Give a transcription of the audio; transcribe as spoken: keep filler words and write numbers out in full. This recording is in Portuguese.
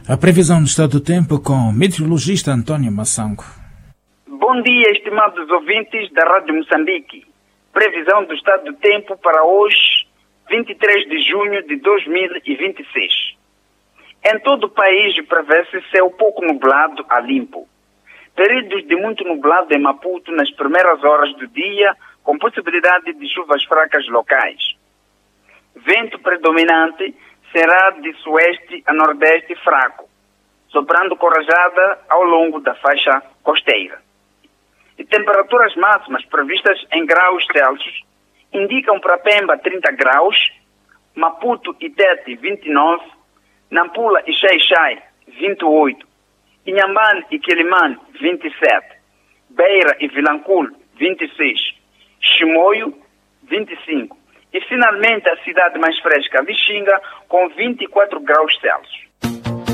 A previsão do estado do tempo com o meteorologista Antônio Massango. Bom dia, estimados ouvintes da Rádio Moçambique. Previsão do estado do tempo para hoje, vinte e três de junho de dois mil e vinte e seis. Em todo o país prevê-se céu pouco nublado a limpo. Períodos de muito nublado em Maputo nas primeiras horas do dia, com possibilidade de chuvas fracas locais. Vento predominante será de sueste a nordeste fraco, soprando com rajada ao longo da faixa costeira. E temperaturas máximas previstas em graus Celsius indicam para Pemba trinta graus, Maputo e Tete vinte e nove, Nampula e Xai-Xai vinte e oito, Inhambane e Quelimane vinte e sete, Beira e Vilanculo vinte e seis, Chimoio vinte e cinco e finalmente a cidade mais fresca, Lixinga, com vinte e quatro graus Celsius.